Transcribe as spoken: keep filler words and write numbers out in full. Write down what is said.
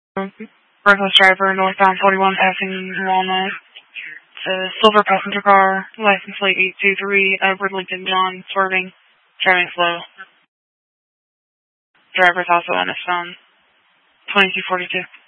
Reckless driver, northbound forty-one, passing Walnut. Uh, silver passenger car, license plate eight two three, Edward Lincoln John, swerving, driving slow. Driver's also on his phone. twenty-two forty-two.